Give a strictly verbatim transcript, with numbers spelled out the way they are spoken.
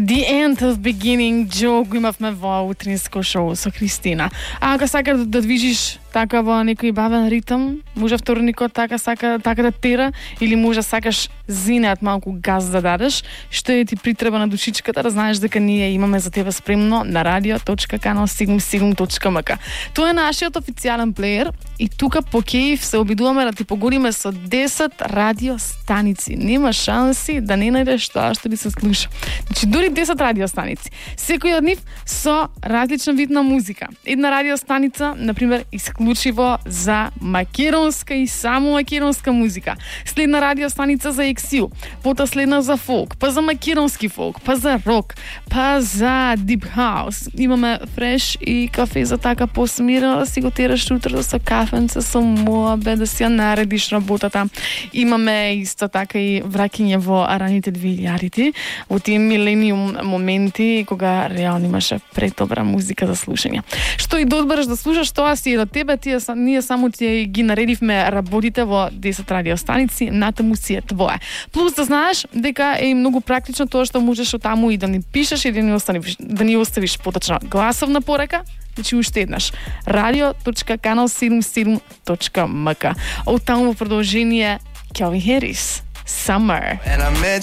The End of Beginning, Joe, го имавме во утринско шоу со Кристина. А ако сака да движиш така во некој бавен ритм, може вторникот така сака така да тера, или може сакаш зинеат малку газ да дадеш, што е ти притреба на душичката, да знаеш дека ние имаме за тебе спремно на радио точка канал седумдесет и седум точка ем ка. Тоа е нашиот официјален плеер и тука по Кејф се обидуваме да ти погодиме со десет радио станици. Нема шанси да не најдеш тоа што би се слуша. Значи дури десет радио станици. Секој од нив со различен вид на музика. Една радио станица, например, исклучиво за македонска и само македонска музика. Следна радио станица за ексил, потоа следна за фолк, па за македонски фолк, па за рок, па за дип хаус. Имаме фреш и кафе за така посмирено да си го тераш утро со кафенце, со моабе, да си ја наредиш работата. Имаме исто така и враќање во раните двилјадите, во тие милениум моменти кога реално имаше предобра музика за слушање. Што и да одбереш да слушаш, тоа си е до тебе, тие ние само ти ги наредивме работите во десет радио станици, натаму си е твое. Плюс да знаеш дека е многу практично тоа што можеш отаму и да ни пишеш и да ни оставиш, да ни оставиш поточно гласовна порака. Значи уште еднаш радио точка канал седумдесет и седум точка ем ка. Оттаму во продолжение Calvin Harris, Summer. And I met